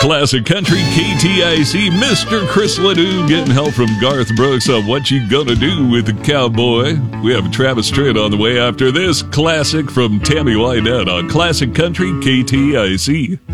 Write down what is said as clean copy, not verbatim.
Classic Country KTIC, Mr. Chris Ledoux getting help from Garth Brooks on What You Gonna Do with the Cowboy. We have Travis Tritt on the way after this classic from Tammy Wynette on Classic Country KTIC.